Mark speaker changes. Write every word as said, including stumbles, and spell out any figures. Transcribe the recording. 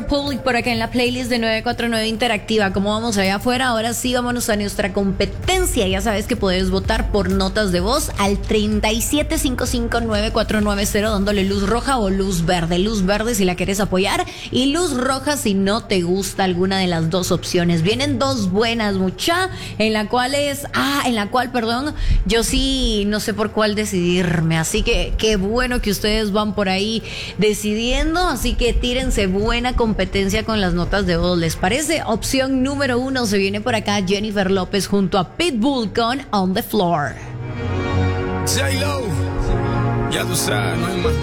Speaker 1: Republic por acá en la playlist de nueve cuatro nueve Interactiva. ¿Cómo vamos allá afuera? Ahora sí, vámonos a nuestra competencia. Ya sabes que puedes votar por notas de voz al treinta y siete cincuenta y cinco nueve cuatro nueve cero, dándole luz roja o luz verde. Luz verde si la quieres apoyar y luz roja si no te gusta alguna de las dos opciones. Vienen dos buenas, mucha, en la cual es, ah, en la cual, perdón, yo sí no sé por cuál decidirme. Así que qué bueno que ustedes van por ahí decidiendo. Así que tírense buena competencia con las notas de voz. ¿Les parece? Opción número uno, se viene por acá Jennifer López junto a Pitbull con On the Floor.
Speaker 2: J-Lo, ya tú sabes, no hay más.